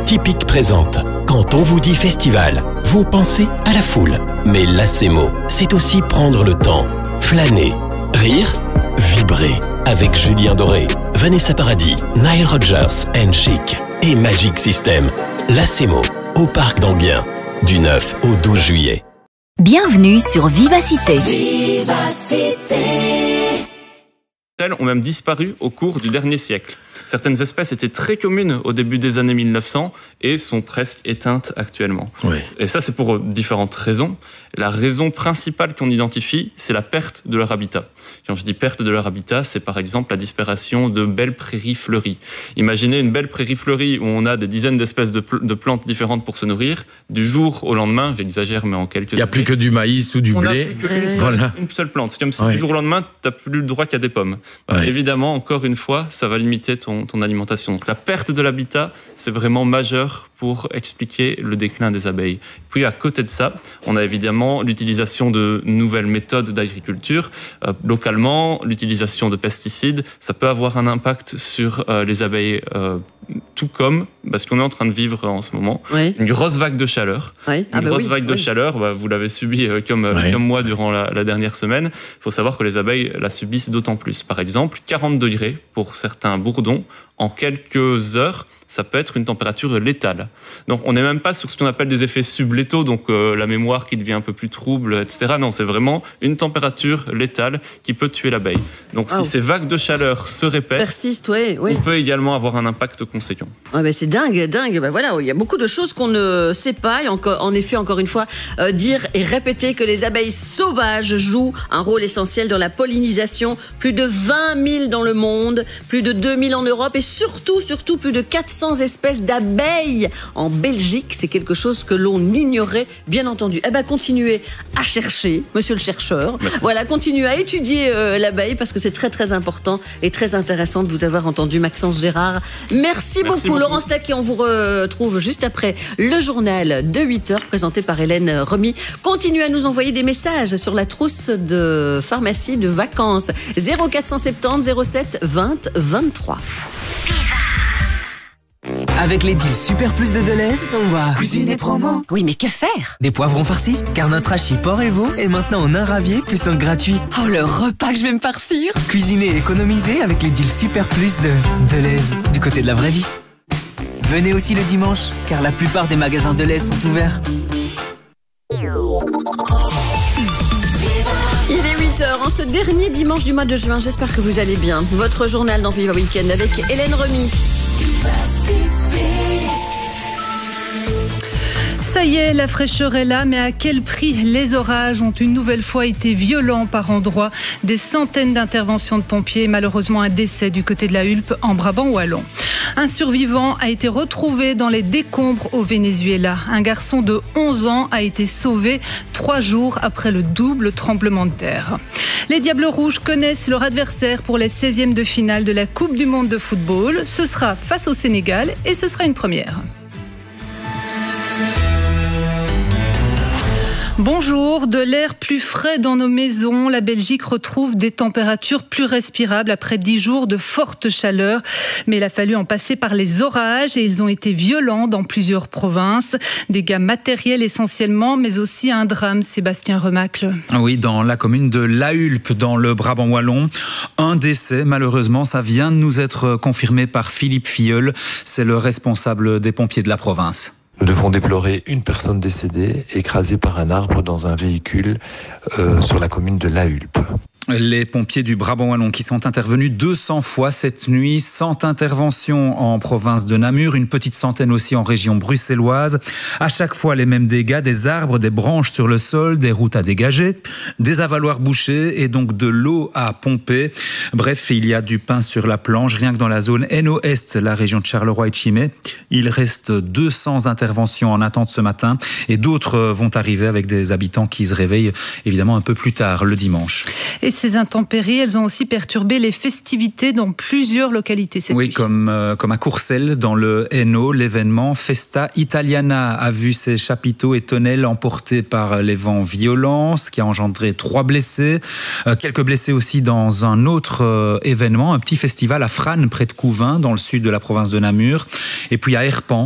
Typique présente. Quand on vous dit festival, vous pensez à la foule. Mais Lacemo, c'est aussi prendre le temps, flâner, rire, vibrer. Avec Julien Doré, Vanessa Paradis, Nile Rodgers and Chic et Magic System. Lacemo, au Parc d'Enghien, du 9 au 12 juillet. Bienvenue sur Vivacité. Ont même disparu au cours du dernier siècle. Certaines espèces étaient très communes au début des années 1900 et sont presque éteintes actuellement. Oui. Et ça, c'est pour différentes raisons. La raison principale qu'on identifie, c'est la perte de leur habitat. Quand je dis perte de leur habitat, c'est par exemple la disparition de belles prairies fleuries. Imaginez une belle prairie fleurie où on a des dizaines d'espèces de plantes différentes pour se nourrir. Du jour au lendemain, j'exagère, mais en quelques années... Il n'y a plus que du maïs ou du blé. Une seule plante. C'est comme si du jour au lendemain, tu n'as plus le droit qu'à des pommes. Évidemment, encore une fois, ça va limiter ton alimentation. Donc la perte de l'habitat, c'est vraiment majeur pour expliquer le déclin des abeilles. Puis à côté de ça, on a évidemment l'utilisation de nouvelles méthodes d'agriculture. Localement, l'utilisation de pesticides, ça peut avoir un impact sur les abeilles, tout comme, parce qu'on est en train de vivre en ce moment, une grosse vague de chaleur. Vague de chaleur, vous l'avez subi comme moi durant la dernière semaine. Il faut savoir que les abeilles la subissent d'autant plus. Par exemple, 40 degrés pour certains bourdons, en quelques heures, ça peut être une température létale. Donc on n'est même pas sur ce qu'on appelle des effets sublétaux, donc la mémoire qui devient un peu plus trouble, etc. Non, c'est vraiment une température létale qui peut tuer l'abeille. Donc si ces vagues de chaleur se répètent, persistent, on peut également avoir un impact conséquent. C'est dingue. Voilà, il y a beaucoup de choses qu'on ne sait pas. Et en effet, encore une fois, dire et répéter que les abeilles sauvages jouent un rôle essentiel dans la pollinisation. Plus de 20 000 dans le monde, plus de 2 000 en Europe et surtout plus de 400 espèces d'abeilles en Belgique. C'est quelque chose que l'on ignorait, bien entendu. Continuez à chercher, monsieur le chercheur. Merci. Voilà, continuez à étudier l'abeille parce que c'est très très important et très intéressant de vous avoir entendu, Maxence Gérard. Merci beaucoup. Laurence Taquet, on vous retrouve juste après le journal de 8h présenté par Hélène Remy. Continuez à nous envoyer des messages sur la trousse de pharmacie de vacances 0470 07 20 23. Avec les deals Super Plus de Deleuze, on va cuisiner promo. Oui, mais que faire? Des poivrons farcis, car notre hachis porc et veau est maintenant en un ravier plus un gratuit. Oh, le repas que je vais me farcir! Cuisiner et économiser avec les deals Super Plus de Deleuze, du côté de la vraie vie. Venez aussi le dimanche, car la plupart des magasins Deleuze sont ouverts. Il est 8h en ce dernier dimanche du mois de juin. J'espère que vous allez bien. Votre journal dans Viva Weekend avec Hélène Remy. Ça y est, la fraîcheur est là, mais à quel prix? Les orages ont une nouvelle fois été violents par endroits. Des centaines d'interventions de pompiers et malheureusement un décès du côté de la Hulpe en Brabant wallon. Un survivant a été retrouvé dans les décombres au Venezuela. Un garçon de 11 ans a été sauvé 3 jours après le double tremblement de terre. Les Diables Rouges connaissent leur adversaire pour les 16e de finale de la Coupe du Monde de football. Ce sera face au Sénégal et ce sera une première. Bonjour, de l'air plus frais dans nos maisons. La Belgique retrouve des températures plus respirables après 10 jours de forte chaleur. Mais il a fallu en passer par les orages et ils ont été violents dans plusieurs provinces. Dégâts matériels essentiellement, mais aussi un drame, Sébastien Remacle. Oui, dans la commune de La Hulpe, dans le Brabant wallon. Un décès, malheureusement, ça vient de nous être confirmé par Philippe Filleul. C'est le responsable des pompiers de la province. Nous devons déplorer une personne décédée écrasée par un arbre dans un véhicule sur la commune de La Hulpe. Les pompiers du Brabant wallon qui sont intervenus 200 fois cette nuit, 100 interventions en province de Namur, une petite centaine aussi en région bruxelloise. À chaque fois les mêmes dégâts, des arbres, des branches sur le sol, des routes à dégager, des avaloirs bouchés et donc de l'eau à pomper. Bref, il y a du pain sur la planche, rien que dans la zone Hainaut-Est, la région de Charleroi et de Chimay. Il reste 200 interventions en attente ce matin et d'autres vont arriver avec des habitants qui se réveillent évidemment un peu plus tard le dimanche. Et ces intempéries, elles ont aussi perturbé les festivités dans plusieurs localités cette nuit. Comme à Courcelles, dans le Hainaut, l'événement Festa Italiana a vu ses chapiteaux et tonnelles emportés par les vents violents, ce qui a engendré 3 blessés. Quelques blessés aussi dans un autre événement, un petit festival à Frasnes, près de Couvin, dans le sud de la province de Namur. Et puis à Herpan,